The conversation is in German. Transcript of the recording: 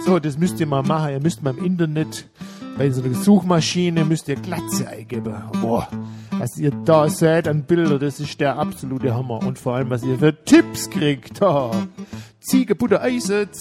So, das müsst ihr mal machen. Ihr müsst mal im Internet bei so einer Suchmaschine müsst ihr Glatze eingeben. Boah, was ihr da seht an Bilder, das ist der absolute Hammer. Und vor allem, was ihr für Tipps kriegt. Ziegenbutter Eise,